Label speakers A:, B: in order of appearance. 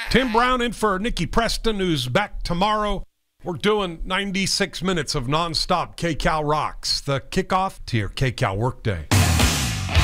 A: Tim Brown in for Nikki Preston, who's back tomorrow. We're doing 96 minutes of nonstop KCal Rocks, the kickoff to your KCal workday.